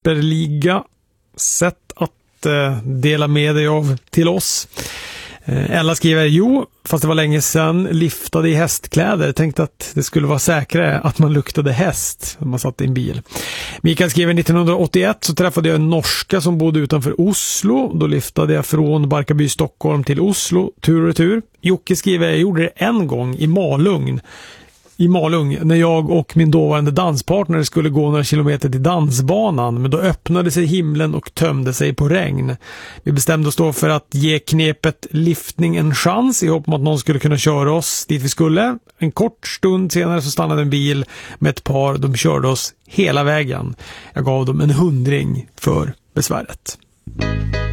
ypperliga sätt att dela med dig av till oss. Ella skriver, jo, fast det var länge sedan, liftade i hästkläder. Tänkte att det skulle vara säkrare att man luktade häst när man satt i en bil. Mikael skriver, 1981 så träffade jag en norska som bodde utanför Oslo. Då liftade jag från Barkarby, Stockholm till Oslo, tur och retur. Jocke skriver, jag gjorde det en gång i Malung när jag och min dåvarande danspartner skulle gå några kilometer till dansbanan, men då öppnade sig himlen och tömde sig på regn. Vi bestämde oss då för att ge knepet liftning en chans i hopp om att någon skulle kunna köra oss dit vi skulle. En kort stund senare så stannade en bil med ett par, de körde oss hela vägen. Jag gav dem en 100 för besväret.